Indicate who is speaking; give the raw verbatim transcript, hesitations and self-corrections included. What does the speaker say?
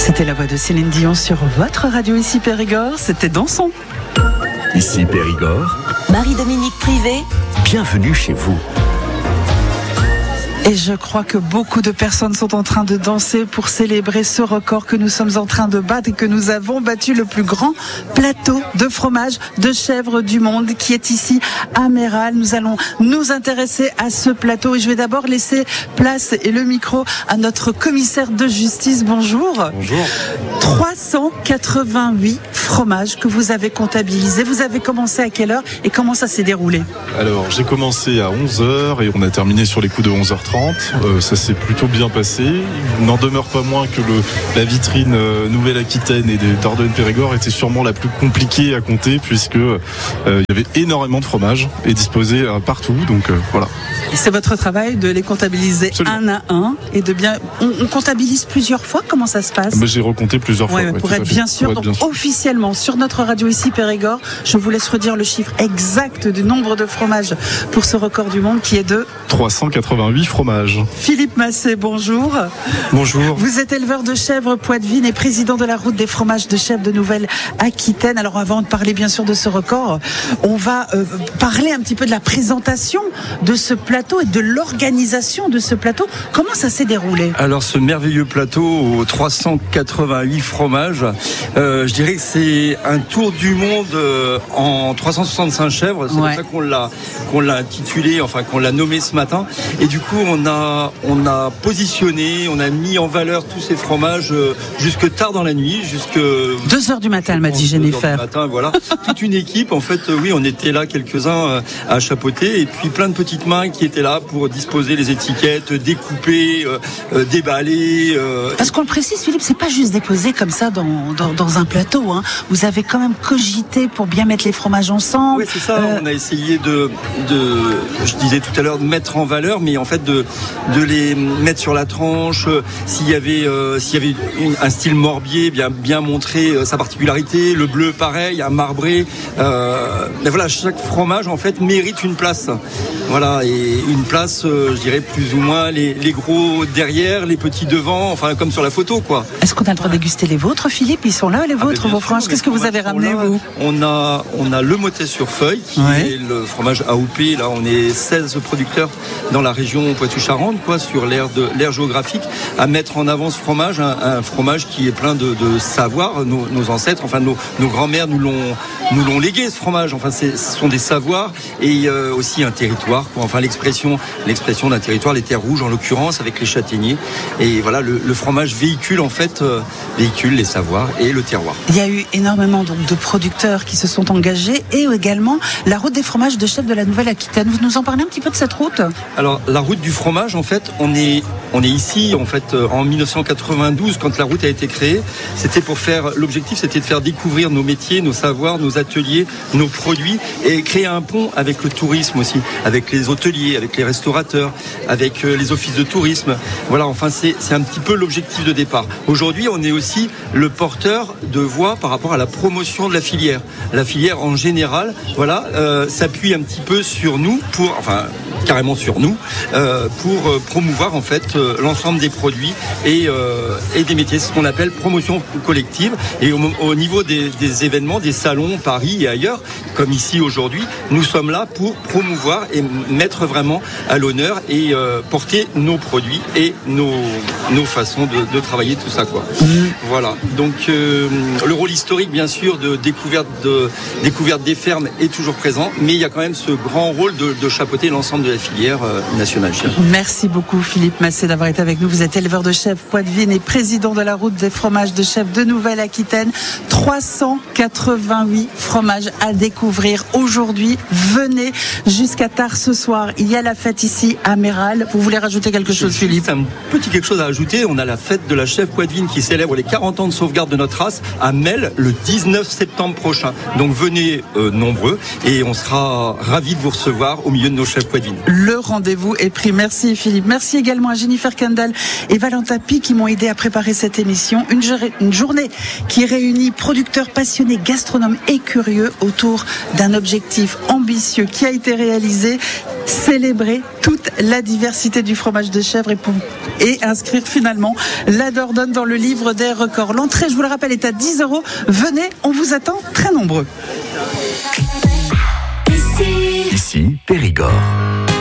Speaker 1: C'était la voix de Céline Dion sur votre radio ici Périgord, c'était Dansons.
Speaker 2: Ici Périgord,
Speaker 3: Marie-Dominique Privé,
Speaker 2: bienvenue chez vous.
Speaker 1: Et je crois que beaucoup de personnes sont en train de danser pour célébrer ce record que nous sommes en train de battre et que nous avons battu, le plus grand plateau de fromage de chèvre du monde qui est ici à Méral. Nous allons nous intéresser à ce plateau et je vais d'abord laisser place et le micro à notre commissaire de justice. Bonjour.
Speaker 4: Bonjour.
Speaker 1: trois cent quatre-vingt-huit fromages que vous avez comptabilisés. Vous avez commencé à quelle heure et comment ça s'est déroulé?
Speaker 4: Alors, j'ai commencé à onze heures et on a terminé sur les coups de onze heures trente. Euh, ça s'est plutôt bien passé. Il n'en demeure pas moins que le, la vitrine euh, Nouvelle-Aquitaine et des Dordogne-Périgord était sûrement la plus compliquée à compter puisque euh, il y avait énormément de fromages et disposés euh, partout. Donc euh, voilà.
Speaker 1: Et c'est votre travail de les comptabiliser
Speaker 4: Absolument.
Speaker 1: un à un et de bien. On, on comptabilise plusieurs fois. Comment ça se passe?
Speaker 4: Mais j'ai recompté plusieurs fois.
Speaker 1: Ouais,
Speaker 4: ouais,
Speaker 1: pour
Speaker 4: tout
Speaker 1: être
Speaker 4: à fait.
Speaker 1: bien sûr,
Speaker 4: Pour
Speaker 1: donc
Speaker 4: être bien sûr.
Speaker 1: officiellement sur notre radio ici Périgord, je vous laisse redire le chiffre exact du nombre de fromages pour ce record du monde qui est de
Speaker 4: trois cent quatre-vingt-huit fromages.
Speaker 1: Philippe Massé, bonjour.
Speaker 4: Bonjour.
Speaker 1: Vous êtes éleveur de chèvres Poitevine et président de la route des fromages de chèvres de Nouvelle-Aquitaine. Alors avant de parler bien sûr de ce record, on va euh, parler un petit peu de la présentation de ce plateau et de l'organisation de ce plateau. Comment ça s'est déroulé?
Speaker 5: Alors ce merveilleux plateau aux trois cent quatre-vingt-huit fromages, euh, je dirais que c'est un tour du monde euh, en trois cent soixante-cinq chèvres. C'est
Speaker 1: Ouais.
Speaker 5: pour ça qu'on l'a qu'on l'a intitulé, enfin qu'on l'a nommé ce matin. Et du coup on a on a positionné, on a mis en valeur tous ces fromages euh, jusque tard dans la nuit, jusque
Speaker 1: Deux heures du matin, elle m'a dit
Speaker 5: deux heures du
Speaker 1: Jennifer.
Speaker 5: matin, voilà. Toute une équipe, en fait, euh, oui, on était là quelques-uns euh, à chapeauter, et puis plein de petites mains qui étaient là pour disposer les étiquettes, découper, euh, euh, déballer. Euh,
Speaker 1: Parce qu'on le précise, Philippe, c'est pas juste déposé comme ça dans, dans, dans un plateau. Hein. Vous avez quand même cogité pour bien mettre les fromages ensemble.
Speaker 5: Oui, c'est ça.
Speaker 1: Euh,
Speaker 5: On a essayé de, de, je disais tout à l'heure, de mettre en valeur, mais en fait de, de les mettre sur la tranche. Euh, s'il y avait, euh, s'il y avait une, un style morbier, bien, bien montrer euh, sa particularité. Le bleu, pareil, un marbré. Euh, mais voilà, chaque fromage en fait mérite une place. Voilà, et une place, euh, je dirais plus ou moins les, les gros derrière, les petits devant, enfin comme sur la photo, quoi.
Speaker 1: Est-ce qu'on a le droit de déguster les vôtres, Philippe? Ils sont là, les
Speaker 5: Ah,
Speaker 1: vôtres,
Speaker 5: mais bien
Speaker 1: vos
Speaker 5: sûr,
Speaker 1: fromages.
Speaker 5: les
Speaker 1: Qu'est-ce que vous
Speaker 5: fromages
Speaker 1: avez
Speaker 5: sont
Speaker 1: ramené,
Speaker 5: là.
Speaker 1: vous?
Speaker 5: On a, on a le motet sur feuille, qui
Speaker 1: Ouais.
Speaker 5: est le fromage A O P. Là, on est seize producteurs dans la région Poitou-Charentes, quoi, sur l'aire de l'aire géographique, à mettre en avant ce fromage, un, un fromage qui est plein de, de savoir. Nos, nos ancêtres, enfin nos, nos grands-mères nous l'ont, nous l'ont légué, ce fromage. Enfin, c'est, ce sont des savoirs et euh, aussi un territoire, quoi. Enfin, l'expression, l'expression d'un territoire, les terres rouges en l'occurrence, avec les châtaigniers. Et voilà, le, le fromage véhicule en fait, euh, véhicule les savoirs et le terroir.
Speaker 1: Il y a eu énormément donc, de producteurs qui se sont engagés et également la route des fromages de chèvres de la Nouvelle-Aquitaine. Vous nous en parlez un petit peu de cette route?
Speaker 5: Alors la route du fromage, en fait, on est on est ici en fait en dix-neuf cent quatre-vingt-douze quand la route a été créée. C'était pour faire l'objectif, c'était de faire découvrir nos métiers, nos savoirs, nos ateliers, nos produits et créer un pont avec le tourisme aussi, avec les hôteliers, avec les restaurateurs, avec les offices de tourisme. Voilà, enfin c'est c'est un petit peu l'objectif de départ. Aujourd'hui, on est aussi le porteur de voix par rapport à la promotion de la filière. La filière en général, voilà, euh, s'appuie un petit peu sur nous pour, enfin carrément sur nous, euh, pour euh, promouvoir en fait euh, l'ensemble des produits et, euh, et des métiers. C'est ce qu'on appelle promotion collective. Et au, au niveau des, des événements, des salons, Paris et ailleurs, comme ici aujourd'hui, nous sommes là pour promouvoir et mettre vraiment à l'honneur et euh, porter nos produits et nos, nos façons de, de travailler, tout ça, quoi. Mmh. Voilà. Donc euh, le rôle historique, bien sûr, de découverte, de découverte des fermes est toujours présent, mais il y a quand même ce grand rôle de, de chapeauter l'ensemble de la filière euh, nationale.
Speaker 1: Merci beaucoup Philippe Massé d'avoir été avec nous. Vous êtes éleveur de chèvres Poitevine et président de la route des fromages de chèvres de Nouvelle-Aquitaine. trois cent quatre-vingt-huit fromages à découvrir aujourd'hui. Venez jusqu'à tard ce soir. Il y a la fête ici à Méral. Vous voulez rajouter quelque chose,
Speaker 5: Juste
Speaker 1: Philippe?
Speaker 5: un petit quelque chose à ajouter. On a la fête de la chèvre Poitevine qui célèbre les quarante ans de sauvegarde de notre race à Mel le dix-neuf septembre prochain. Donc venez euh, nombreux et on sera ravis de vous recevoir au milieu de nos chèvres Poitevine.
Speaker 1: le rendez-vous est pris. Merci Philippe. Merci également à Jennifer Kendall et Valentin Pi qui m'ont aidé à préparer cette émission. Une, une journée qui réunit producteurs passionnés, gastronomes et curieux autour d'un objectif ambitieux qui a été réalisé, célébrer toute la diversité du fromage de chèvre et, pour, et inscrire finalement la Dordogne dans le livre des records. L'entrée, je vous le rappelle, est à dix euros. Venez, on vous attend très nombreux.
Speaker 2: Ici, Périgord.